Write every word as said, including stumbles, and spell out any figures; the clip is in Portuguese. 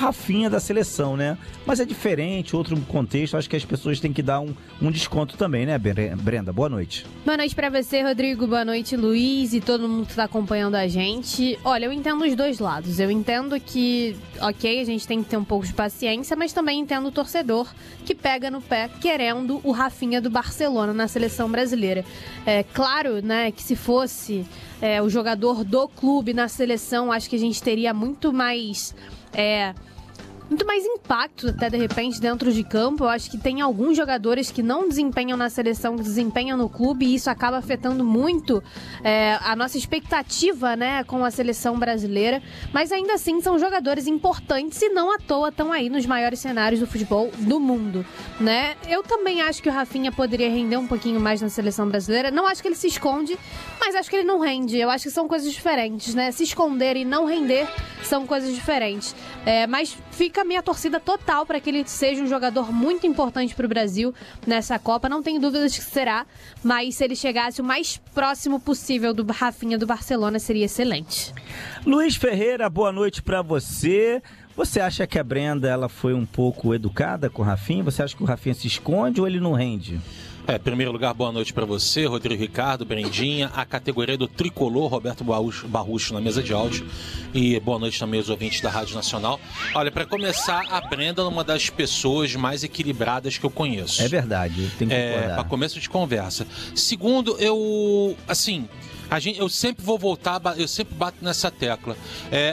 Rafinha da seleção, né? Mas é diferente, outro contexto, acho que as pessoas têm que dar um, um desconto também, né, Brenda? Boa noite. Boa noite pra você, Rodrigo, boa noite, Luiz, e todo mundo que tá acompanhando a gente. Olha, eu entendo os dois lados, eu entendo que, ok, a gente tem que ter um pouco de paciência, mas também entendo o torcedor que pega no pé querendo o Rafinha do Barcelona na seleção brasileira. É claro, né, que se fosse é, o jogador do clube na seleção, acho que a gente teria muito mais... É, muito mais impacto até de repente dentro de campo. Eu acho que tem alguns jogadores que não desempenham na seleção, que desempenham no clube, e isso acaba afetando muito é, a nossa expectativa, né, com a seleção brasileira, mas ainda assim são jogadores importantes e não à toa estão aí nos maiores cenários do futebol do mundo, né? Eu também acho que o Rafinha poderia render um pouquinho mais na seleção brasileira. Não acho que ele se esconde, mas acho que ele não rende. Eu acho que são coisas diferentes, né? Se esconder e não render são coisas diferentes. É, mas fica a minha torcida total para que ele seja um jogador muito importante para o Brasil nessa Copa. Não tenho dúvidas que será, mas se ele chegasse o mais próximo possível do Rafinha do Barcelona, seria excelente. Luiz Ferreira, boa noite para você. Você acha que a Brenda ela foi um pouco educada com o Rafinha? Você acha que o Rafinha se esconde ou ele não rende? É, em primeiro lugar, boa noite para você, Rodrigo Ricardo, Brendinha, a categoria do Tricolor, Roberto Barrucho na mesa de áudio, e boa noite também aos ouvintes da Rádio Nacional. Olha, para começar, a Brenda é uma das pessoas mais equilibradas que eu conheço. É verdade, tem que concordar. É, para começo de conversa. Segundo, eu, assim, a gente, eu sempre vou voltar, eu sempre bato nessa tecla. É,